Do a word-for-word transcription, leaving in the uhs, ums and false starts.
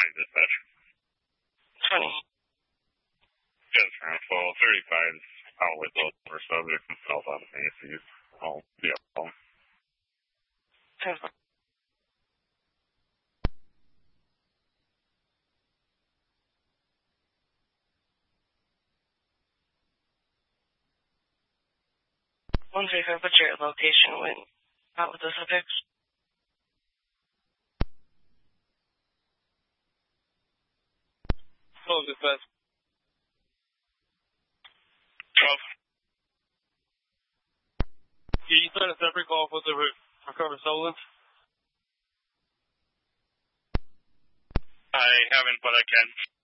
nine dispatch. twenty. Yes, around twelve thirty-five, probably close for subject and self on the Macy's. I'll be up home. ten four. one three five, what's your location when out with the subjects? twelve dispatch. twelve. Can you send a separate call for the re- recovered stolen? I haven't, but I can.